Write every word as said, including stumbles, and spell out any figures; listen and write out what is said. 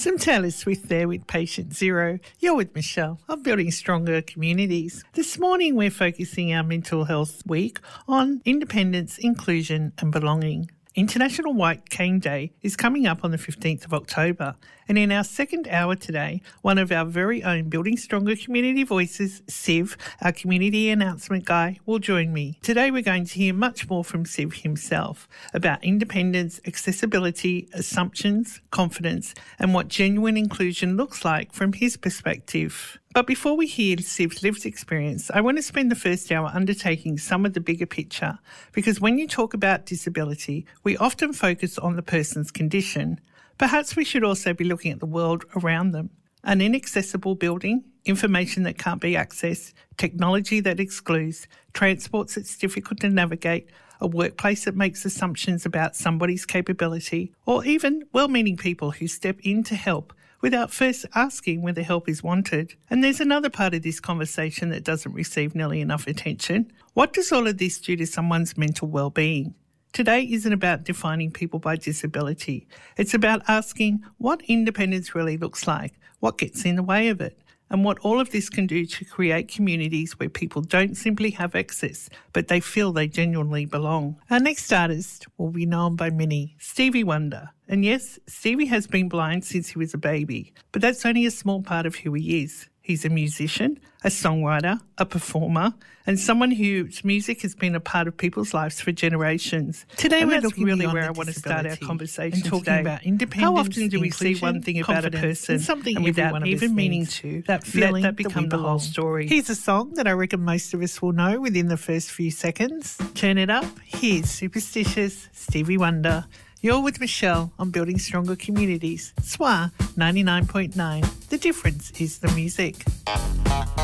Some Taylor Swift there with Patient Zero. You're with Michelle. I'm building stronger communities. This morning we're focusing our Mental Health Week on independence, inclusion and belonging. International White Cane Day is coming up on the fifteenth of October, and in our second hour today, one of our very own Building Stronger Community Voices, Siv, our community announcement guy, will join me. Today we're going to hear much more from Siv himself about independence, accessibility, assumptions, confidence, and what genuine inclusion looks like from his perspective. But before we hear Siv's lived experience, I want to spend the first hour undertaking some of the bigger picture, because when you talk about disability, we often focus on the person's condition. Perhaps we should also be looking at the world around them. An inaccessible building, information that can't be accessed, technology that excludes, transport that's difficult to navigate, a workplace that makes assumptions about somebody's capability, or even well-meaning people who step in to help without first asking whether help is wanted. And there's another part of this conversation that doesn't receive nearly enough attention. What does all of this do to someone's mental well-being? Today isn't about defining people by disability. It's about asking what independence really looks like, what gets in the way of it, and what all of this can do to create communities where people don't simply have access, but they feel they genuinely belong. Our next artist will be known by many, Stevie Wonder. And yes, Stevie has been blind since he was a baby, but that's only a small part of who he is. He's a musician, a songwriter, a performer, and someone whose music has been a part of people's lives for generations. Today and we're that's looking really beyond where the I want to start our conversation and talking today. about independence. How often do we see inclusion, one thing about a person and something and every one without of us even meaning needs, to, that let feeling that become that the whole belong. story? Here's a song that I reckon most of us will know within the first few seconds. Turn it up. Here's Superstitious, Stevie Wonder. You're with Michelle on Building Stronger Communities. S W A ninety-nine point nine. The difference is the music.